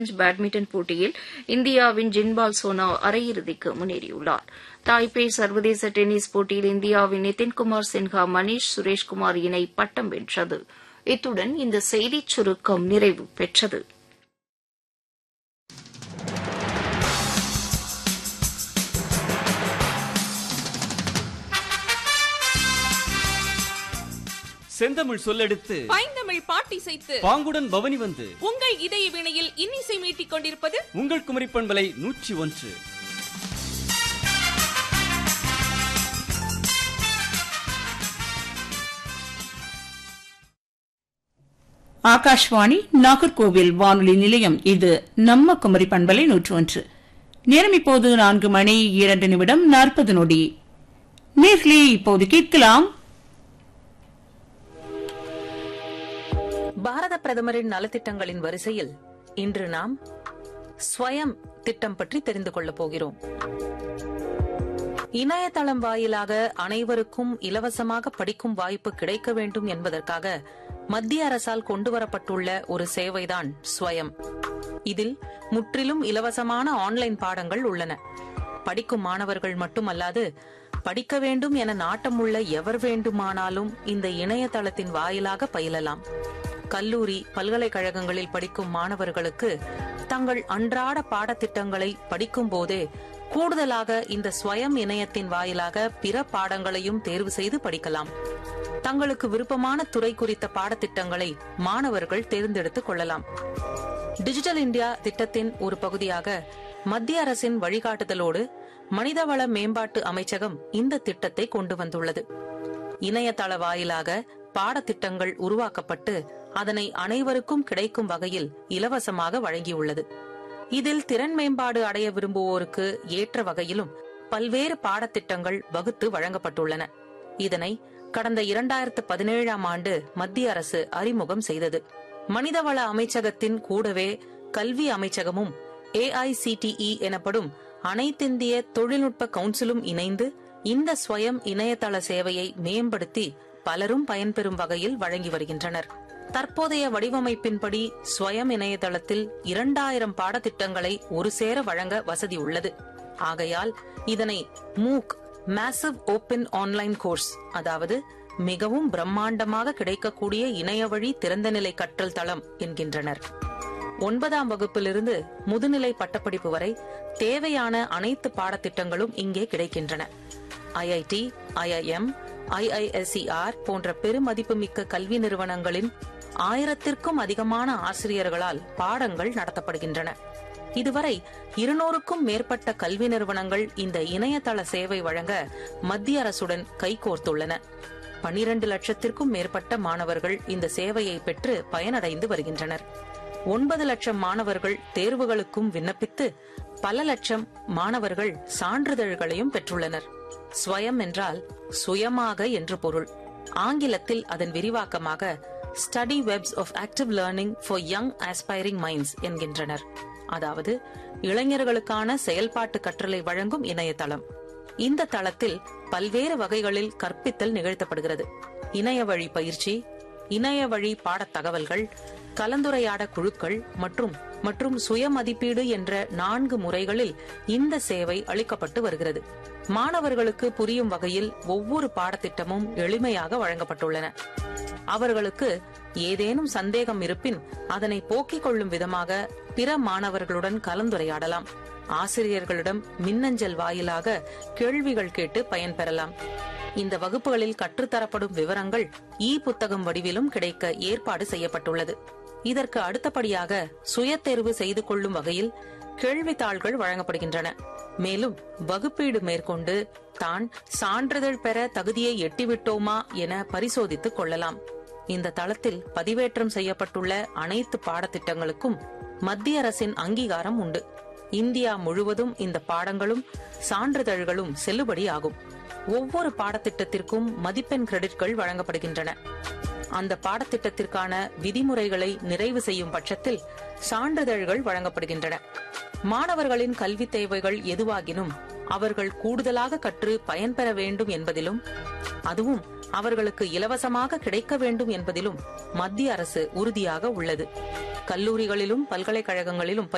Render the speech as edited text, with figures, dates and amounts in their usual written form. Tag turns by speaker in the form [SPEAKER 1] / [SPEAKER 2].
[SPEAKER 1] Badminton போட்டியில் இந்தியாவின் ஜின்பால் சோனா அரையிறுதிக்கு முன்னேறியுள்ளார். தாய்பே சர்வதேச டென்னிஸ் போட்டியில் இந்தியாவின் நிதின்குமார் சின்ஹா மணீஷ் சுரேஷ்குமார் இணை பட்டம் வென்றது. இத்துடன் இந்த செய்திச் சுருக்கம் நிறைவு பெற்றது.
[SPEAKER 2] செந்தமிழ் சொல்லெடுத்து
[SPEAKER 3] பைந்தமிழ் பாட்டிசைத்து
[SPEAKER 2] பாங்குடன் பவனி வந்து
[SPEAKER 3] உங்கள் இதய வினையில் இன்னிசை மீட்டிக் கொண்டிருப்பது
[SPEAKER 2] உங்கள் குமரி பண்பலை 101.
[SPEAKER 4] ஆகாஷ்வாணி நாகர்கோவில் வானொலி நிலையம். இது நம்ம குமரி பண்பலை 101. நேரம் இப்போது 4:02:40. நேர்களே, இப்போது கேட்கலாம்
[SPEAKER 5] பாரத பிரதமரின் நலத்திட்டங்களின் வரிசையில் இன்று நாம் ஸ்வயம் திட்டம் பற்றி தெரிந்து கொள்ளப் போகிறோம். இணையதளம் வாயிலாக அனைவருக்கும் இலவசமாக படிக்கும் வாய்ப்பு கிடைக்க வேண்டும் என்பதற்காக மத்திய அரசால் கொண்டுவரப்பட்டுள்ள ஒரு சேவைதான் ஸ்வயம். இதில் முற்றிலும் இலவசமான ஆன்லைன் பாடங்கள் உள்ளன. படிக்கும் மாணவர்கள் மட்டுமல்லாது படிக்க வேண்டும் என நாட்டமுள்ள எவர் வேண்டுமானாலும் இந்த இணையதளத்தின் வாயிலாக பயிலலாம். கல்லூரி, பல்கலைக்கழகங்களில் படிக்கும் மாணவர்களுக்கு தங்கள் அன்றாட பாடத்திட்டங்களை படிக்கும் போதே கூடுதலாக இந்த ஸ்வயம் இணையத்தின் வாயிலாக பிற பாடங்களையும் தேர்வு செய்து படிக்கலாம். தங்களுக்கு விருப்பமான துறை குறித்த பாடத்திட்டங்களை மாணவர்கள் தேர்ந்தெடுத்துக் கொள்ளலாம். டிஜிட்டல் இந்தியா திட்டத்தின் ஒரு பகுதியாக மத்திய அரசின் வழிகாட்டுதலோடு மனிதவள மேம்பாட்டு அமைச்சகம் இந்த திட்டத்தை கொண்டு வந்துள்ளது. இணையதள வாயிலாக பாடத்திட்டங்கள் உருவாக்கப்பட்டு அதனை அனைவருக்கும் கிடைக்கும் வகையில் இலவசமாக வழங்கியுள்ளது. இதில் திறன் மேம்பாடு அடைய விரும்புவோருக்கு ஏற்ற வகையிலும் பல்வேறு பாடத்திட்டங்கள் வகுத்து வழங்கப்பட்டுள்ளன. இதனை கடந்த 2017ஆம் ஆண்டு மத்திய அரசு அறிமுகம் செய்தது. மனிதவள அமைச்சகத்தின் கூடவே கல்வி அமைச்சகமும் AICTE எனப்படும் அனைத்திந்திய தொழில்நுட்ப கவுன்சிலும் இணைந்து இந்த ஸ்வயம் இணையதள சேவையை மேம்படுத்தி பலரும் பயன்பெறும் வகையில் வழங்கி வருகின்றனர். தற்போதைய வடிவமைப்பின்படி ஸ்வயம் இணையதளத்தில் 2000 பாடத்திட்டங்களை ஒரு சேர வழங்க வசதி உள்ளது. ஆகையால் இதனை மூக் மேசிவ் ஓபன் ஆன்லைன் கோர்ஸ், அதாவது மிகவும் பிரம்மாண்டமாக கிடைக்கக்கூடிய இணையவழி திறந்தநிலை கற்றல் தளம் என்கின்றனர். 9ஆம் வகுப்பிலிருந்து முதுநிலை பட்டப்படிப்பு வரை தேவையான அனைத்து பாடத்திட்டங்களும் இங்கே கிடைக்கின்றன. IIT, IIM, IISER போன்ற பெருமதிப்புமிக்க கல்வி நிறுவனங்களின் 1000க்கும் அதிகமான ஆசிரியர்களால் பாடங்கள் நடத்தப்படுகின்றன. இதுவரை 200க்கும் மேற்பட்ட கல்வி நிறுவனங்கள் இந்த இணையதள சேவை வழங்க மத்திய அரசுடன் கைகோர்த்துள்ளன. 12 லட்சத்திற்கும் மேற்பட்ட மாணவர்கள் இந்த சேவையை பெற்று பயனடைந்து வருகின்றனர். 9 லட்சம் மாணவர்கள் தேர்வுகளுக்கும் விண்ணப்பித்து பல லட்சம் மாணவர்கள் சான்றிதழ்களையும் பெற்றுள்ளனர். ஸ்வயம் என்றால் சுயமாக என்று பொருள். ஆங்கிலத்தில் அதன் விரிவாக்கமாக study webs of active learning for young aspiring minds என்கின்றனர். அதாவது இளைஞர்களுக்கான செயல்பாட்டு கற்றலை வழங்கும் இணையதளம். இந்த தளத்தில் பல்வேறு வகைகளில் கற்பித்தல் நிகழ்த்தப்படுகிறது. இணைய வழி பயிற்சி, இணைய வழி பாடத் தகவல்கள், கலந்துரையாட குழுக்கள் மற்றும் சுய மதிப்பீடு என்ற 4 முறைகளில் இந்த சேவை அளிக்கப்பட்டு வருகிறது. மாணவர்களுக்கு புரியும் வகையில் ஒவ்வொரு பாடத்திட்டமும் எளிமையாக வழங்கப்பட்டுள்ளன. அவர்களுக்கு ஏதேனும் சந்தேகம் இருப்பின் அதனை போக்கிக் கொள்ளும் விதமாக பிற மாணவர்களுடன் கலந்துரையாடலாம். ஆசிரியர்களிடம் மின்னஞ்சல் வாயிலாக கேள்விகள் கேட்டு பயன்பெறலாம். இந்த வகுப்புகளில் கற்றுத்தரப்படும் விவரங்கள் புத்தகம் வடிவிலும் கிடைக்க ஏற்பாடு செய்யப்பட்டுள்ளது. இதற்கு அடுத்தபடியாக சுய தேர்வு செய்து கொள்ளும் வகையில் கேள்வித்தாள்கள் வழங்கப்படுகின்றன. மேலும் வகுப்பீடு மேற்கொண்டு தான் சான்றிதழ் பெற தகுதியை எட்டிவிட்டோமா என பரிசோதித்துக் கொள்ளலாம். இந்த தளத்தில் பதிவேற்றம் செய்யப்பட்டுள்ள அனைத்து பாடத்திட்டங்களுக்கும் மத்திய அரசின் அங்கீகாரம் உண்டு. இந்தியா முழுவதும் இந்த பாடங்களும் சான்றிதழ்களும் செல்லுபடி ஆகும். ஒவ்வொரு பாடத்திட்டத்திற்கும் மதிப்பெண் கிரெடிட்கள் வழங்கப்படுகின்றன. அந்த பாடத்திட்டத்திற்கான விதிமுறைகளை நிறைவு செய்யும் பட்சத்தில் சான்றிதழ்கள் வழங்கப்படுகின்றன. மாணவர்களின் கல்வி தேவைகள் எதுவாகினும் அவர்கள் கூடுதலாக கற்று பயன்பெற வேண்டும் என்பதிலும், அதுவும் அவர்களுக்கு இலவசமாக கிடைக்க வேண்டும் என்பதிலும் மத்திய அரசு உறுதியாக உள்ளது. கல்லூரிகளிலும் பல்கலைக்கழகங்களிலும்